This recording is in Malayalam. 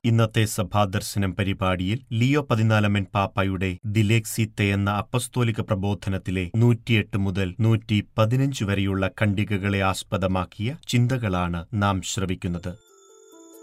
ഇന്നത്തെ സഭാദർശനം പരിപാടിയിൽ ലിയോ 14 പാപ്പായുടെ ദിലേക്സീത്തെ എന്ന അപ്പസ്തോലിക പ്രബോധനത്തിലെ 108 മുതൽ 115 വരെയുള്ള ഖണ്ഡികകളെ ആസ്പദമാക്കിയ ചിന്തകളാണ് നാം ശ്രവിക്കുന്നത്.